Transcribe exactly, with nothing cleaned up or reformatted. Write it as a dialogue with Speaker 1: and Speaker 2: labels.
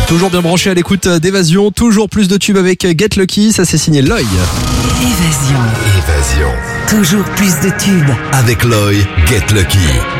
Speaker 1: Toujours bien branché à l'écoute d'Évasion, toujours plus de tubes avec Get Lucky, ça c'est signé Loï.
Speaker 2: Évasion.
Speaker 3: Évasion.
Speaker 2: Toujours plus de tubes.
Speaker 3: Avec Loï, Get Lucky.